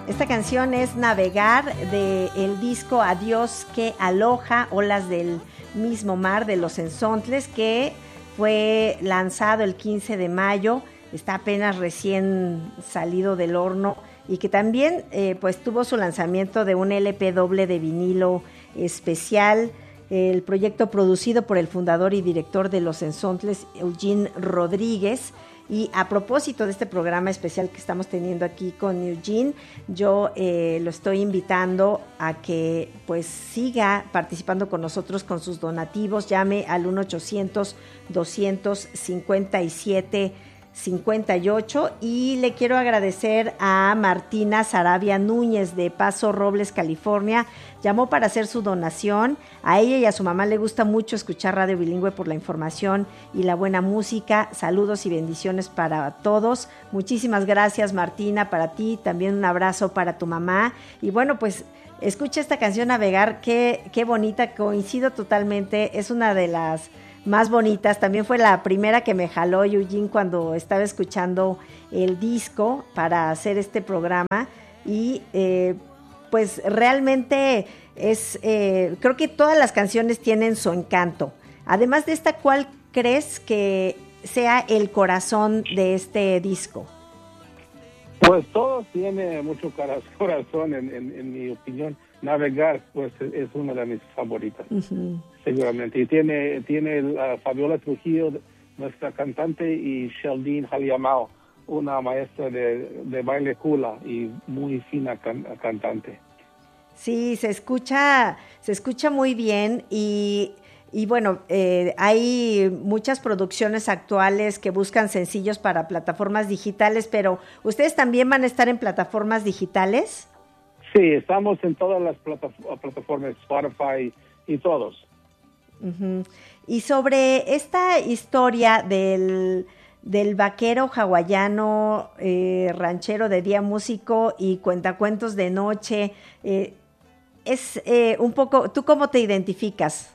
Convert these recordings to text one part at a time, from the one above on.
Esta canción es Navegar del disco Adiós que Aloha, Olas del Mismo Mar de Los Enzontles, que fue lanzado el 15 de mayo, está apenas recién salido del horno y que también pues tuvo su lanzamiento de un LP doble de vinilo especial. El proyecto producido por el fundador y director de Los Enzontles, Eugene Rodríguez. Y a propósito de este programa especial que estamos teniendo aquí con Eugene, yo lo estoy invitando a que pues siga participando con nosotros con sus donativos. Llame al 1-800-257-58 y le quiero agradecer a Martina Sarabia Núñez de Paso Robles, California. Llamó para hacer su donación. A ella y a su mamá le gusta mucho escuchar Radio Bilingüe por la información y la buena música. Saludos y bendiciones para todos. Muchísimas gracias, Martina, para ti. También un abrazo para tu mamá. Y bueno, pues escucha esta canción Navegar, qué bonita, coincido totalmente. Es una de las más bonitas. También fue la primera que me jaló Eugene cuando estaba escuchando el disco para hacer este programa y pues realmente es creo que todas las canciones tienen su encanto. Además de esta, ¿cuál crees que sea el corazón de este disco? Pues todo tiene mucho corazón en mi opinión. Navegar pues es una de mis favoritas. Uh-huh. Seguramente. Y tiene Fabiola Trujillo, nuestra cantante, y Sheldine Haliamao, una maestra de baile hula y muy fina cantante. Sí, se escucha muy bien y bueno, hay muchas producciones actuales que buscan sencillos para plataformas digitales, pero ¿ustedes también van a estar en plataformas digitales? Sí, estamos en todas las plataformas, Spotify y todos. Uh-huh. Y sobre esta historia del vaquero hawaiano, ranchero de día, músico y cuentacuentos de noche, es un poco, ¿tú cómo te identificas?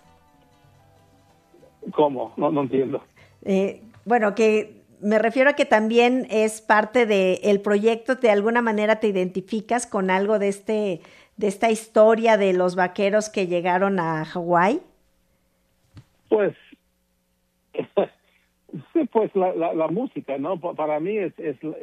¿Cómo? No entiendo. Bueno, que me refiero a que también es parte del proyecto, de alguna manera te identificas con algo de esta historia de los vaqueros que llegaron a Hawái. Pues, sí, pues la música, ¿no? Para mí es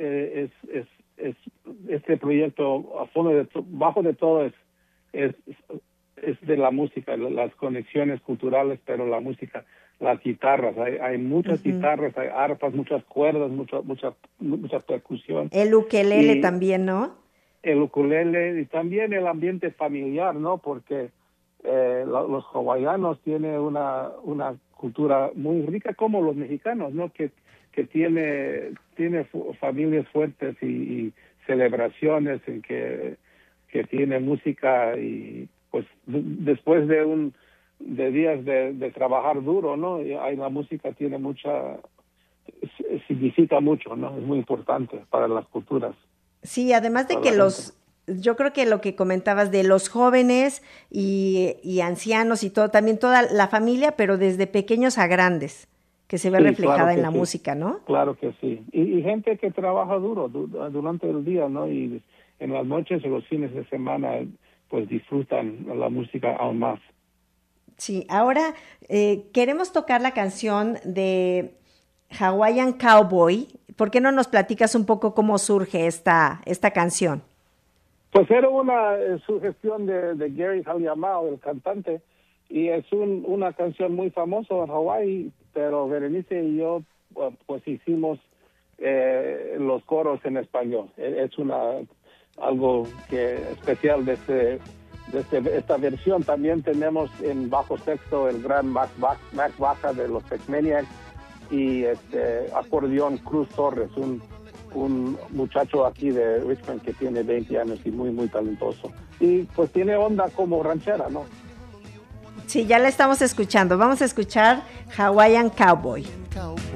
este proyecto bajo de todo es de la música, las conexiones culturales, pero la música, las guitarras, hay muchas uh-huh. guitarras, hay arpas, muchas cuerdas, mucha percusión. El ukelele también, ¿no? El ukelele y también el ambiente familiar, ¿no? Porque los hawaianos tienen una cultura muy rica como los mexicanos, ¿no? Que tiene familias fuertes y celebraciones en que tiene música y pues después de días de trabajar duro, ¿no? Y la música tiene significa mucho, ¿no? Es muy importante para las culturas. Sí, además de que yo creo que lo que comentabas de los jóvenes y ancianos y todo, también toda la familia, pero desde pequeños a grandes, que se ve reflejada en la música, ¿no? Claro que sí. Y gente que trabaja duro durante el día, ¿no? Y en las noches o los fines de semana, pues disfrutan la música aún más. Sí, ahora queremos tocar la canción de Hawaiian Cowboy. ¿Por qué no nos platicas un poco cómo surge esta canción? Pues era una sugestión de Gary Haliamao, el cantante, y es una canción muy famosa en Hawái, pero Berenice y yo pues hicimos los coros en español. Es algo especial de esta versión. También tenemos en bajo sexto el gran Mac Baja de los Texmaniacs y acordeón Cruz Torres, un muchacho aquí de Richmond que tiene 20 años y muy, muy talentoso. Y pues tiene onda como ranchera, ¿no? Sí, ya la estamos escuchando. Vamos a escuchar Hawaiian Cowboy.